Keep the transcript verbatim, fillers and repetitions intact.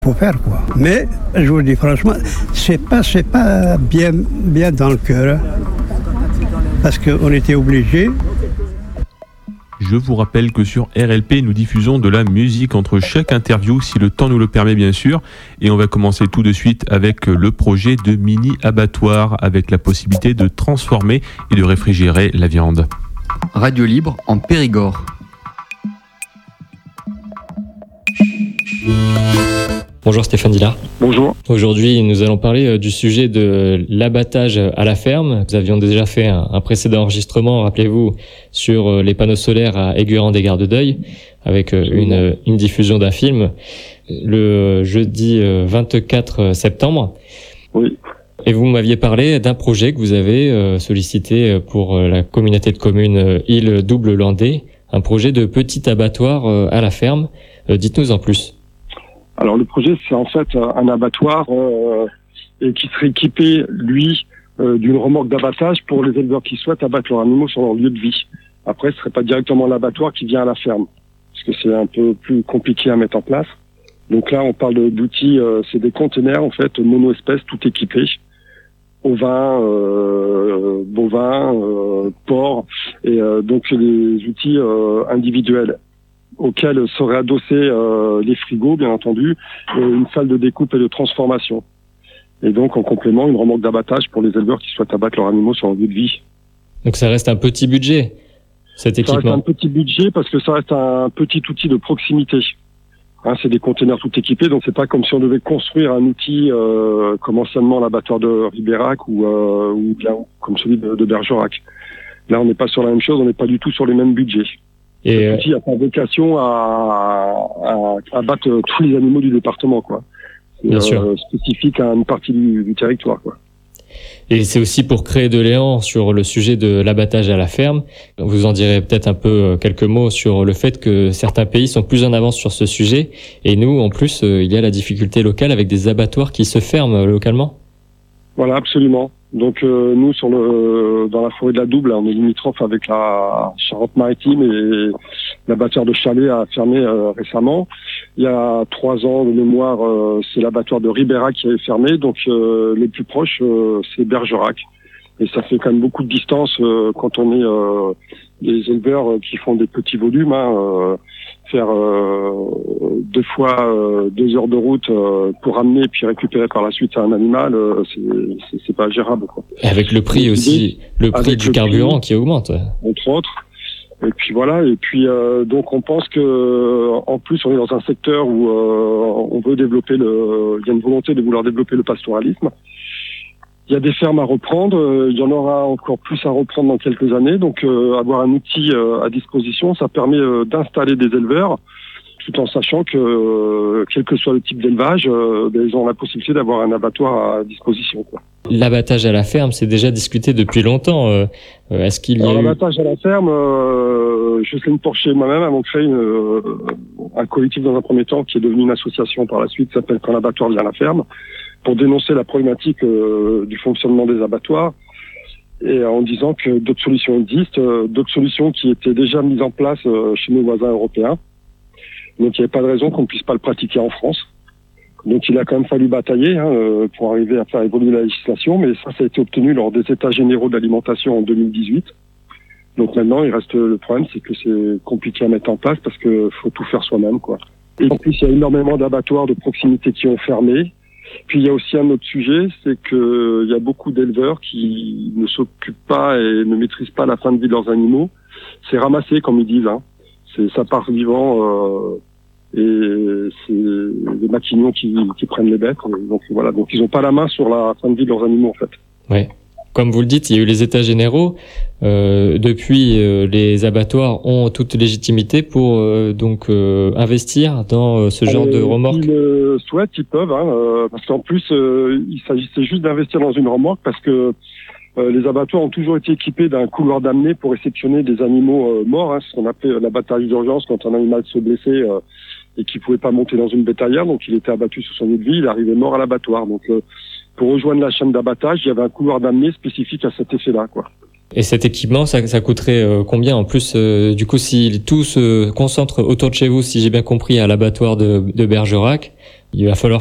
faut faire quoi. Mais je vous dis franchement, c'est pas c'est pas bien bien dans le cœur, hein, parce qu'on était obligés. Je vous rappelle que sur R L P, nous diffusons de la musique entre chaque interview, si le temps nous le permet bien sûr. Et on va commencer tout de suite avec le projet de mini-abattoir, avec la possibilité de transformer et de réfrigérer la viande. Radio Libre en Périgord. Bonjour Stéphane Dillard. Bonjour. Aujourd'hui, nous allons parler du sujet de l'abattage à la ferme. Nous avions déjà fait un, un précédent enregistrement, rappelez-vous, sur les panneaux solaires à Aiguerand-des-Gardes-d'Oeil, avec une, une diffusion d'un film le jeudi vingt-quatre septembre. Oui. Et vous m'aviez parlé d'un projet que vous avez sollicité pour la communauté de communes Île-Double-Landais, un projet de petit abattoir à la ferme. Dites-nous en plus. Alors le projet, c'est en fait un abattoir euh, et qui serait équipé, lui, euh, d'une remorque d'abattage pour les éleveurs qui souhaitent abattre leurs animaux sur leur lieu de vie. Après, ce serait pas directement l'abattoir qui vient à la ferme, parce que c'est un peu plus compliqué à mettre en place. Donc là, on parle d'outils, euh, c'est des conteneurs en fait mono-espèces, tout équipés, ovins, euh, bovins, euh, porcs, et euh, donc les outils euh, individuels, auxquels seraient adossés euh, les frigos, bien entendu, et une salle de découpe et de transformation. Et donc, en complément, une remorque d'abattage pour les éleveurs qui souhaitent abattre leurs animaux sur leur lieu de vie. Donc ça reste un petit budget, cet équipement. Ça reste un petit budget parce que ça reste un petit outil de proximité. Hein, c'est des conteneurs tout équipés, donc c'est pas comme si on devait construire un outil euh, comme anciennement l'abattoir de Ribérac ou, euh, ou bien comme celui de, de Bergerac. Là, on n'est pas sur la même chose, on n'est pas du tout sur les mêmes budgets. Et cet outil a pas vocation à, à, à battre tous les animaux du département, quoi. C'est bien euh, sûr. Spécifique à une partie du, du territoire, quoi. Et c'est aussi pour créer de l'élan sur le sujet de l'abattage à la ferme. Vous en direz peut-être un peu quelques mots sur le fait que certains pays sont plus en avance sur ce sujet. Et nous, en plus, il y a la difficulté locale avec des abattoirs qui se ferment localement. Voilà, absolument. Donc euh, nous, sur le dans la forêt de la Double, on est limitrophe avec la Charente-Maritime et l'abattoir de Chalais a fermé euh, récemment. Il y a trois ans de mémoire, euh, c'est l'abattoir de Ribérac qui avait fermé. Donc euh, les plus proches, euh, c'est Bergerac. Et ça fait quand même beaucoup de distance euh, quand on est euh, des éleveurs qui font des petits volumes. Hein, euh, faire euh, deux fois euh, deux heures de route euh, pour ramener et puis récupérer par la suite un animal, euh, c'est, c'est, c'est pas gérable, quoi. Et avec le prix aussi, le prix du carburant qui augmente. Entre autres. Et puis voilà. Et puis euh, donc on pense que en plus on est dans un secteur où euh, on veut développer le, il y a une volonté de vouloir développer le pastoralisme. Il y a des fermes à reprendre, il y en aura encore plus à reprendre dans quelques années. Donc euh, avoir un outil euh, à disposition, ça permet euh, d'installer des éleveurs, tout en sachant que, euh, quel que soit le type d'élevage, euh, ben, ils ont la possibilité d'avoir un abattoir à disposition, quoi. L'abattage à la ferme, c'est déjà discuté depuis longtemps. Euh, est-ce qu'il y a Alors, eu... l'abattage à la ferme, euh, Jocelyne Porcher et moi-même avons créé une, euh, un collectif dans un premier temps qui est devenu une association par la suite, qui s'appelle Quand l'abattoir vient à la ferme, pour dénoncer la problématique euh, du fonctionnement des abattoirs, et en disant que d'autres solutions existent, euh, d'autres solutions qui étaient déjà mises en place euh, chez nos voisins européens. Donc il n'y avait pas de raison qu'on ne puisse pas le pratiquer en France. Donc il a quand même fallu batailler hein, euh, pour arriver à faire évoluer la législation, mais ça, ça a été obtenu lors des États généraux de l'alimentation en deux mille dix-huit. Donc maintenant, il reste le problème, c'est que c'est compliqué à mettre en place parce que faut tout faire soi-même, quoi. Et en plus, il y a énormément d'abattoirs de proximité qui ont fermé. Puis il y a aussi un autre sujet, c'est que il y a beaucoup d'éleveurs qui ne s'occupent pas et ne maîtrisent pas la fin de vie de leurs animaux. C'est ramassé, comme ils disent, hein. C'est ça part vivant euh, et c'est les maquignons qui, qui prennent les bêtes. Donc voilà, donc ils n'ont pas la main sur la fin de vie de leurs animaux, en fait. Oui. Comme vous le dites, il y a eu les États généraux. Euh, depuis, euh, les abattoirs ont toute légitimité pour euh, donc euh, investir dans euh, ce genre euh, de remorque. S'ils le souhaitent, ils peuvent, hein, euh, parce qu'en plus, euh, il s'agissait juste d'investir dans une remorque, parce que euh, les abattoirs ont toujours été équipés d'un couloir d'amener pour réceptionner des animaux euh, morts, hein, ce qu'on appelait l'abattage d'urgence quand un animal se blessait euh, et qui pouvait pas monter dans une bétaillère, donc il était abattu sur son lieu de vie, il arrivait mort à l'abattoir. Donc euh, pour rejoindre la chaîne d'abattage, il y avait un couloir d'amener spécifique à cet effet-là, quoi. Et cet équipement, ça, ça coûterait euh, combien en plus euh, du coup, si tout se concentre autour de chez vous, si j'ai bien compris, à l'abattoir de, de Bergerac, Il va falloir